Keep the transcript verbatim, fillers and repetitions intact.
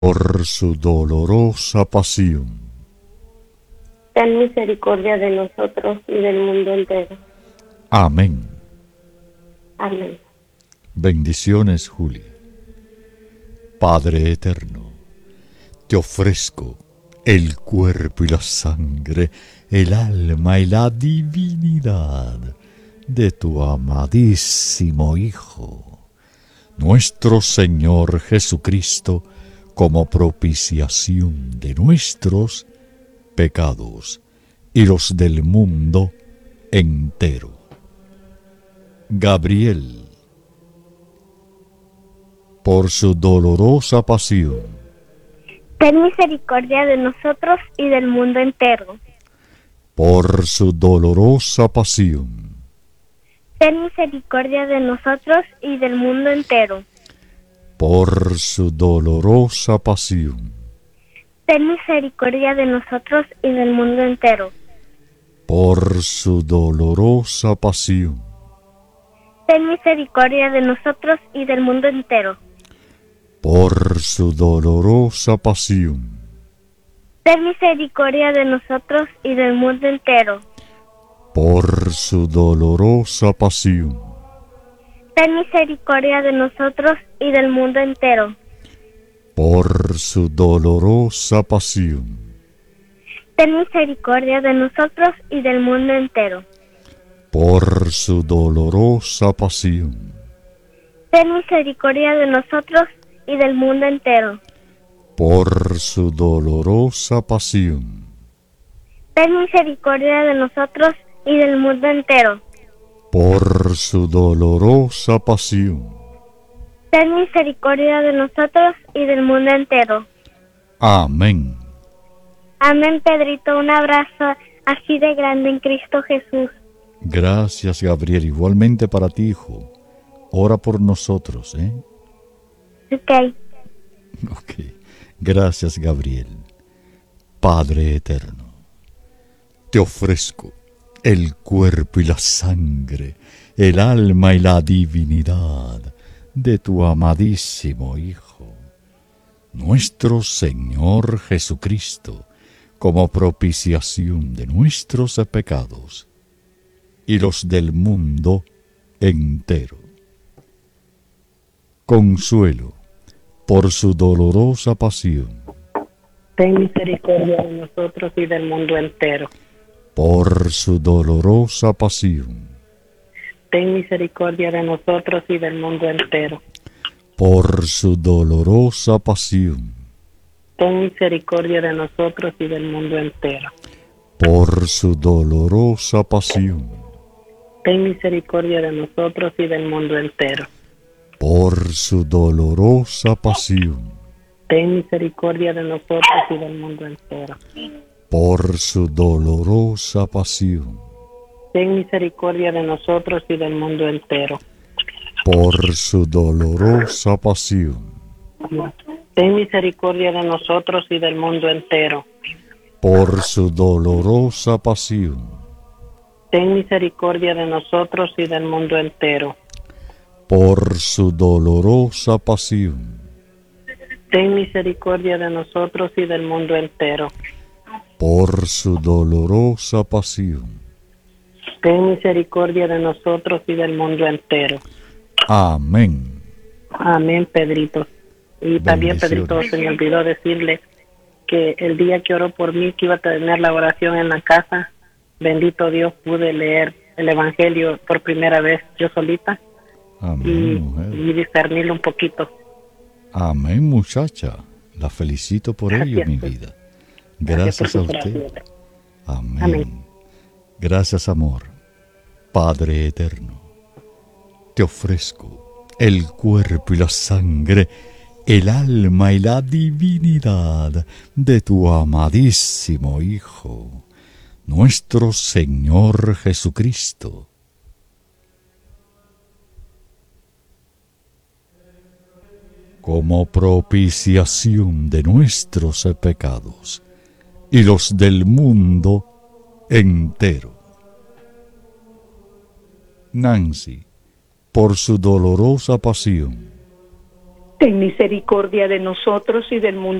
por su dolorosa pasión. Ten misericordia de nosotros y del mundo entero. Amén. Amén. Bendiciones, Juli. Padre eterno, te ofrezco el cuerpo y la sangre, el alma y la divinidad de tu amadísimo Hijo, nuestro Señor Jesucristo, como propiciación de nuestros pecados y los del mundo entero. Gabriel, por su dolorosa pasión, Ten misericordia de nosotros y del mundo entero. por su dolorosa pasión, Ten misericordia de nosotros y del mundo entero. por su dolorosa pasión, Ten misericordia de nosotros y del mundo entero. por su dolorosa pasión, Ten misericordia de nosotros y del mundo entero. por su dolorosa pasión, Ten misericordia de nosotros y del mundo entero. por su dolorosa pasión, Ten misericordia de nosotros y del mundo entero. por su dolorosa pasión, Ten misericordia de nosotros y del mundo entero. por su dolorosa pasión, Ten misericordia de nosotros y del mundo entero. por su dolorosa pasión, Ten misericordia de nosotros y del mundo entero. por su dolorosa pasión. Ten misericordia de nosotros y del mundo entero. Amén. Amén, Pedrito. Un abrazo así de grande en Cristo Jesús. Gracias, Gabriel. Igualmente para ti, hijo. Ora por nosotros, ¿eh? Ok. Ok. Gracias, Gabriel. Padre eterno, te ofrezco el cuerpo y la sangre, el alma y la divinidad de tu amadísimo Hijo, nuestro Señor Jesucristo, como propiciación de nuestros pecados y los del mundo entero. Consuelo por su dolorosa pasión, Ten misericordia de nosotros y del mundo entero. por su dolorosa pasión, Ten misericordia de nosotros y del mundo entero. por su dolorosa pasión, Ten misericordia de nosotros y del mundo entero. por su dolorosa pasión, Ten misericordia de nosotros y del mundo entero. por su dolorosa pasión, Ten misericordia de nosotros y del mundo entero. por su dolorosa pasión, Ten misericordia de nosotros y del mundo entero. por su dolorosa pasión, Ten misericordia de nosotros y del mundo entero. por su dolorosa pasión, Ten misericordia de nosotros y del mundo entero. por su dolorosa pasión, Ten misericordia de nosotros y del mundo entero. por su dolorosa pasión. Ten misericordia de nosotros y del mundo entero. Amén. Amén, Pedrito. Y también, Pedrito, se me olvidó decirle que el día que oró por mí, que iba a tener la oración en la casa, bendito Dios, pude leer el Evangelio por primera vez yo solita. Amén, y, mujer. y discernirlo un poquito. Amén, muchacha. La felicito por ello, Gracias. mi vida. Gracias, Gracias a por su usted. ayuda. Amén. Amén. Gracias, amor. Padre eterno, te ofrezco el cuerpo y la sangre, el alma y la divinidad de tu amadísimo Hijo, nuestro Señor Jesucristo, como propiciación de nuestros pecados y los del mundo entero. Nancy, por su dolorosa pasión, ten misericordia de nosotros y del mundo